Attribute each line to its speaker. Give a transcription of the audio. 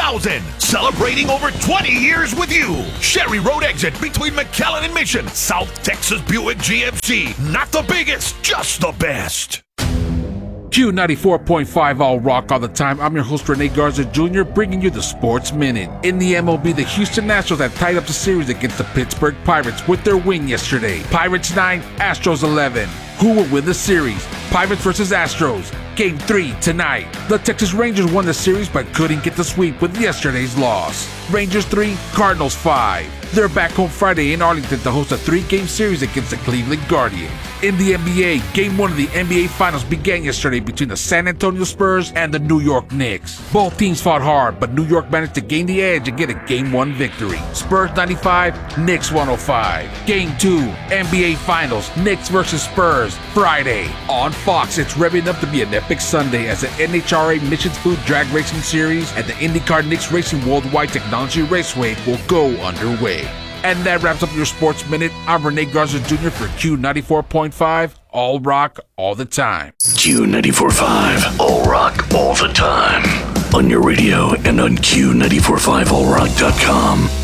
Speaker 1: 2000. Celebrating over 20 years with you. Sherry Road exit between McAllen and Mission. South Texas Buick GMC. Not the biggest, just the best.
Speaker 2: Q94.5 All Rock all the time. I'm your host, Rene Garza Jr., bringing you the Sports Minute. In the MLB, the Houston Nationals have tied up the series against the Pittsburgh Pirates with their win yesterday. Pirates 9, Astros 11. Who will win the series? Pirates versus Astros. Game 3 tonight. The Texas Rangers won the series but couldn't get the sweep with yesterday's loss. Rangers 3, Cardinals 5. They're back home Friday in Arlington to host a 3-game series against the Cleveland Guardians. In the NBA, Game 1 of the NBA Finals began yesterday between the San Antonio Spurs and the New York Knicks. Both teams fought hard, but New York managed to gain the edge and get a Game 1 victory. Spurs 95, Knicks 105. Game 2, NBA Finals, Knicks versus Spurs, Friday. On Fox, it's revving up to be an epic Sunday as the NHRA Missions Food Drag Racing Series and the IndyCar Knicks Racing Worldwide Technology Raceway will go underway. And that wraps up your Sports Minute. I'm Rene Garza Jr. for Q94.5, All Rock, All the Time.
Speaker 3: Q94.5, All Rock, All the Time. On your radio and on Q945allrock.com.